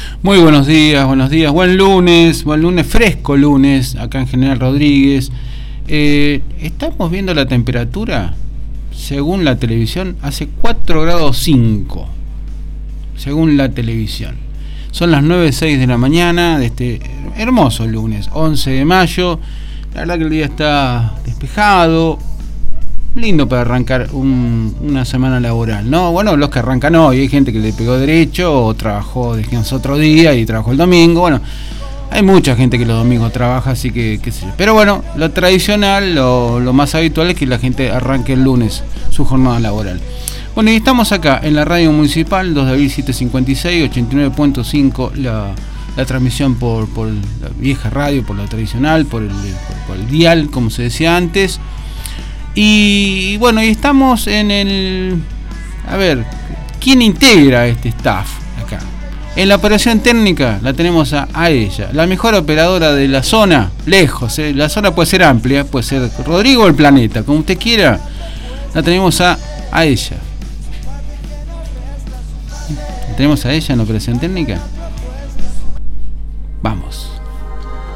Muy buenos días, buen lunes, fresco lunes, acá en General Rodríguez. Estamos viendo la temperatura, según la televisión, hace 4 grados 5, según la televisión. Son las 9:06 de la mañana de este hermoso lunes, 11 de mayo. La verdad que el día está despejado, lindo para arrancar una semana laboral, ¿no? Bueno, los que arrancan hoy, hay gente que le pegó derecho o trabajó, descansó otro día y trabajó el domingo. Bueno, hay mucha gente que los domingos trabaja, así que qué sé yo. Pero bueno, lo tradicional, lo más habitual es que la gente arranque el lunes su jornada laboral. Bueno, y estamos acá en la radio municipal, 2 de abril 756, 89.5, la transmisión por la vieja radio, por la tradicional, por el dial, como se decía antes. Y bueno, y estamos en el... A ver, ¿quién integra este staff acá? En la operación técnica la tenemos a ella, la mejor operadora de la zona, lejos, la zona puede ser amplia, puede ser Rodrigo o el planeta, como usted quiera. La tenemos a ella. ¿La tenemos a ella en la operación técnica? Vamos.